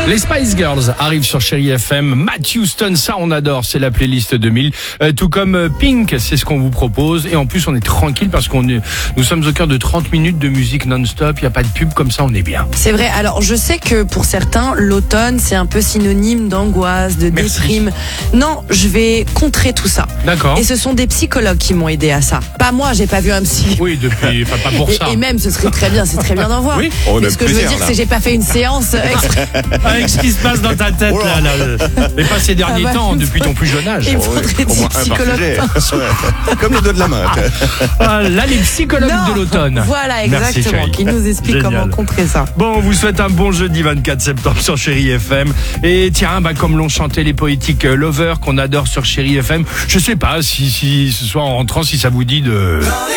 Les Spice Girls arrivent sur Chérie FM. Matt Houston, ça on adore, c'est la playlist 2000. Tout comme Pink, c'est ce qu'on vous propose. Et en plus on est tranquille parce nous sommes au cœur de 30 minutes de musique non-stop. Il n'y a pas de pub, comme ça on est bien. C'est vrai, alors je sais que pour certains, l'automne c'est un peu synonyme d'angoisse, de déprime. Non, je vais contrer tout ça. D'accord. Et ce sont des psychologues qui m'ont aidé à ça. Pas moi, j'ai pas vu un psy. Oui, depuis, enfin pas pour ça. Et même, ce serait très bien, c'est très bien d'en voir. Oui. Mais ce que je veux dire, c'est que j'ai pas fait une séance exprès. Avec ce qui se passe dans ta tête, mais pas ces derniers temps, depuis ton plus jeune âge. Il me faudrait au des moins un par psychologues. sujet. Ouais. Comme le dos de la main. Là, les psychologues Non. de l'automne. Voilà, Merci, exactement. chérie. Qui nous explique Génial. comment contrer ça. Bon, on vous souhaite un bon jeudi 24 septembre sur Chérie FM. Et tiens, comme l'ont chanté les poétiques Lover qu'on adore sur Chérie FM, je sais pas si ce soir en rentrant, si ça vous dit de...